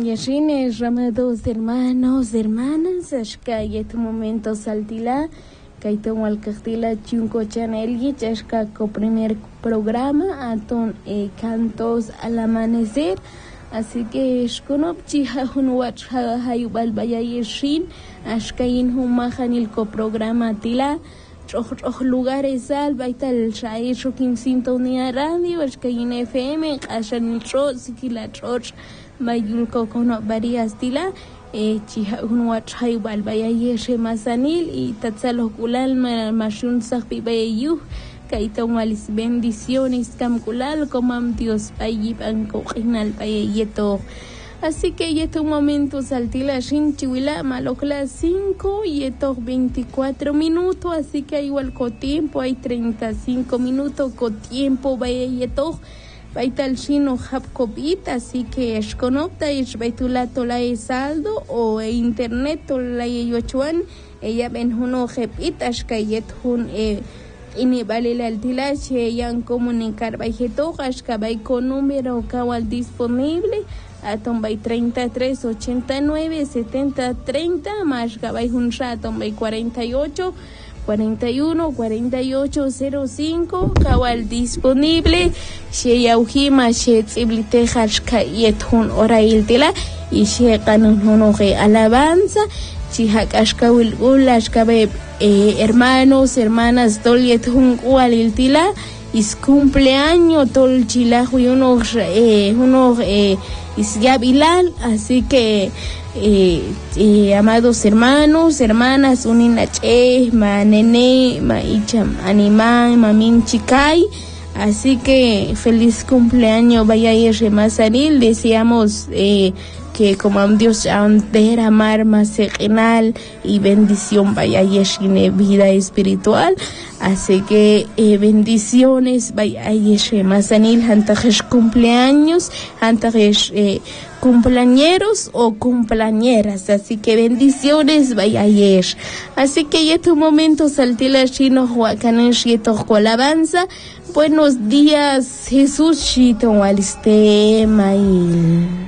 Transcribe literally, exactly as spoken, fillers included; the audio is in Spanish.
Yashines, amados hermanos, hermanas, ashka yet momento saltila, kaito walkachtila chunko chanelgi, ashka co primer programa, aton eh, cantos al amanecer, así que shkonop chiha hun watch hayubal baya yeshin, ashka in humahanil co programa tila, choch lugares al baital shair shokin sintonía radio, ashka in F M, ashan cho sikila choch Mayulco con varias tila, eh, chiha un watchay balbaya yeshe masanil y tatzalo kulal mashun sahpi bayu, kaita walis bendiciones camculal comam Dios payip anko inal payeto. Así que yeto un momento saltila shin chiwila malokla cinco yeto veinticuatro minutos, así que igual co tiempo hay treinta y cinco minutos co tiempo bayeto. Baital chino hapkopit, así que esconopta y baitula tola saldo o e internet tola yochuan ella ven uno jepit ashkayet hun e ini vale la altila che yan comunicar baijeto ashkabay con número kawal disponible aton bay treinta y tres ochenta y nueve setenta treinta más kabay hun aton bay cuarenta y ocho cuarenta y uno cuarenta y ocho cero cinco kawal disponible she yaujima she tsiblite hashka yethun orail tila y she kanun honoje alabanza chihak ashka wil ulashka be eh, hermanos hermanas tol yethun walil tila is cumpleaños tol chilahu uno eh, uno eh, is yabilal, así que Eh, eh, amados hermanos, hermanas, uninache, ma nene, ma icham, animai, mamin chicay, así que feliz cumpleaños, vaya y remasaril, deseamos eh, que como Dios derramar más serenal y bendición vaya y vida espiritual, así que eh, bendiciones vaya y remasanil, antajes cumpleaños, antajes eh, cumpleañeros o cumpleañeras, así que bendiciones vaya ayer. Así que ya tu momento saltila chino huacanes y to alabanza. Buenos días, Jesús chito aliste mail.